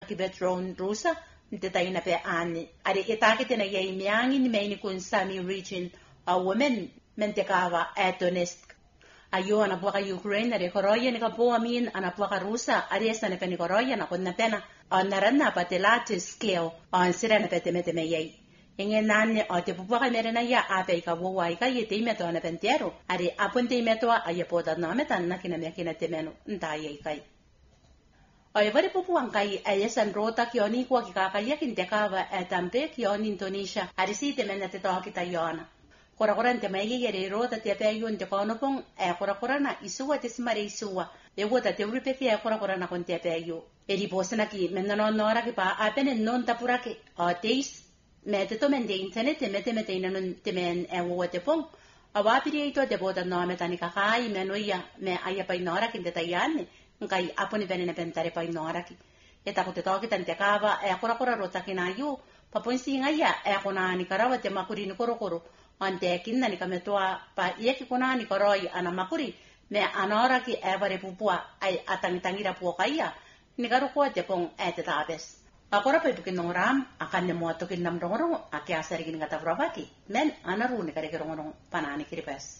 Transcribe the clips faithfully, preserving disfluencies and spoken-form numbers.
kibetron rusa nte na pe ani ari itakite na yai miangi ni maini kun Sami region a women mentekawa etonest ayo anapoka Ukraine ari koroya ni kapoa min anapoka rusa ari esa ne pe koroya na konna pena anaranna patelate scale on sira na pete mete meyai inge nanne o te pupuaka merena ya ape ka wowa ika yete meto na pentero ari apunte meto ayapoda na metan na kina mekina temeno ndaya ikai ay vari pupuang kai ayasan rota kioni kwa kikakaya kintekawa etampe kioni Indonesia ari si temena te toa kita yona kora kora te mai gere rota te pe yon te kono pong e kora kora na isuwa te simare isuwa e wota te uripe ki e kora kora na kon te pe yo eri bosana ki menno no nora ki pa apene non tapura ki a teis me te to men de internet te mete mete ina non te men e wote pong awa piri to te bota no metani ka kai me no ya me aya pa nora ki te tayane ngai aponi bene ne pentare pa nora ki e ta ko te to ki tante kava e kora kora rota ki na yo papon singa ya e kona ni karawa te makuri ni koro koro ante kinna ni kametoa pa yeki kona ni koroi ana makuri me anora ki e bare pupua ai atangitangira puokaya ni garu ko te pong e te tabes akora pa ipukin ram akan ne mo to kin nam rongorong ake asari kin kata brabaki men anaru ni kare rongorong panani kiripes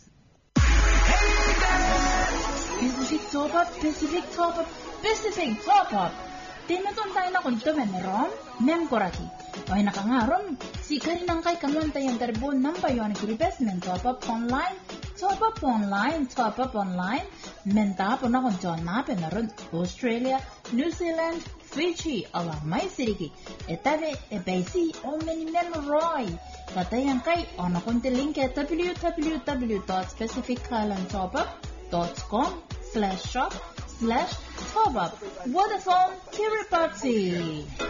Pacific Top Up, Pacific Top Up, Pacific Top Up. Tinaton tayo na kung ito meron, mem koraki. O nakangaron, si karinang kay kanon tayong karbon ng payon kiripes men top up online, top up online, top up online, menta po na kung John na penaron Australia, New Zealand, Fiji, alam may siriki. Etabe, ebaisi, o meni memoroy. Katayang kay o na kung link at w w w dot pacific island top up dot com slash shop slash top up. Vodafone Kiribati.